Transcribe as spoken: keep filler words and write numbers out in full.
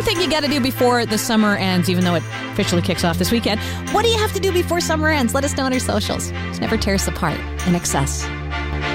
one thing you got to do before the summer ends, even though it officially kicks off this weekend. What do you have to do before summer ends? Let us know on our socials. Just never tear us apart in excess.